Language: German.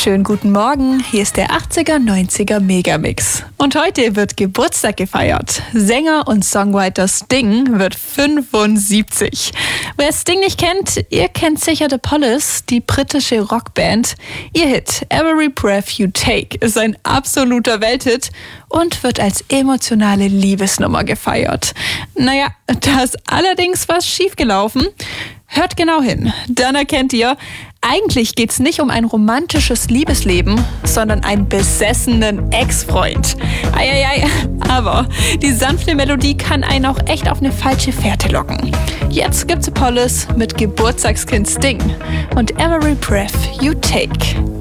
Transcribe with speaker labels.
Speaker 1: Schönen guten Morgen, hier ist der 80er, 90er Megamix. Und heute wird Geburtstag gefeiert. Sänger und Songwriter Sting wird 75. Wer Sting nicht kennt, ihr kennt sicher The Police, die britische Rockband. Ihr Hit Every Breath You Take ist ein absoluter Welthit und wird als emotionale Liebesnummer gefeiert. Naja, da ist allerdings was schiefgelaufen. Hört genau hin, dann erkennt ihr, eigentlich geht's nicht um ein romantisches Liebesleben, sondern einen besessenen Ex-Freund. Eieiei, aber die sanfte Melodie kann einen auch echt auf eine falsche Fährte locken. Jetzt gibt's The Police mit Geburtstagskind Sting und Every Breath You Take.